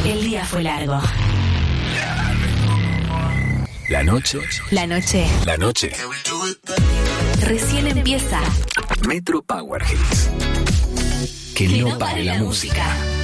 El día fue largo. La noche. La noche. La noche. Recién empieza. Metro Power Hits. Que no pare la música.